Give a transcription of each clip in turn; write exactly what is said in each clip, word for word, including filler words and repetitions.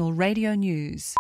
Radio News.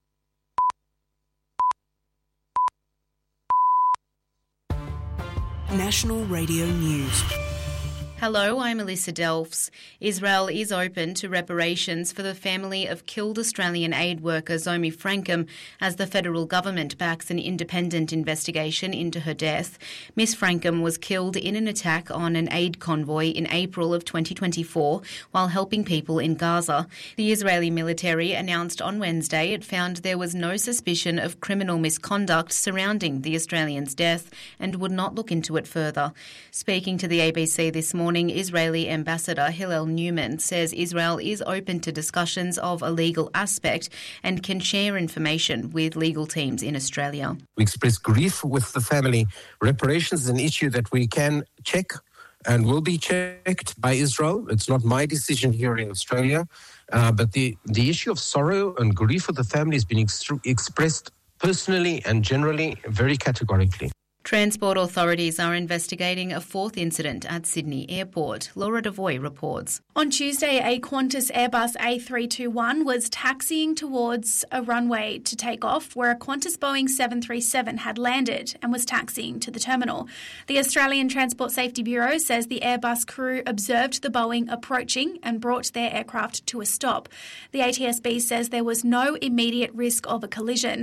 National Radio News. Hello, I'm Alyssa Delfs. Israel is open to reparations for the family of killed Australian aid worker Zomi Frankham as the federal government backs an independent investigation into her death. Miss Frankham was killed in an attack on an aid convoy in April of twenty twenty-four while helping people in Gaza. The Israeli military announced on Wednesday it found there was no suspicion of criminal misconduct surrounding the Australian's death and would not look into it further. Speaking to the A B C this morning, Israeli Ambassador Hillel Newman says Israel is open to discussions of a legal aspect and can share information with legal teams in Australia. We express grief with the family. Reparations is an issue that we can check and will be checked by Israel. It's not my decision here in Australia, uh, but the, the issue of sorrow and grief of the family has been ex- expressed personally and generally very categorically. Transport authorities are investigating a fourth incident at Sydney Airport. Laura Devoy reports. On Tuesday, a Qantas Airbus A three twenty-one was taxiing towards a runway to take off where a Qantas Boeing seven thirty-seven had landed and was taxiing to the terminal. The Australian Transport Safety Bureau says the Airbus crew observed the Boeing approaching and brought their aircraft to a stop. The A T S B says there was no immediate risk of a collision.